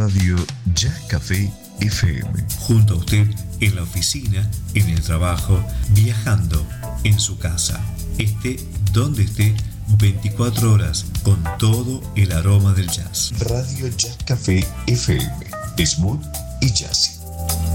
Radio Jazz Café FM. Junto a usted, en la oficina, en el trabajo, viajando, en su casa. Esté donde esté, 24 horas, con todo el aroma del jazz. Radio Jazz Café FM. Smooth y jazzy.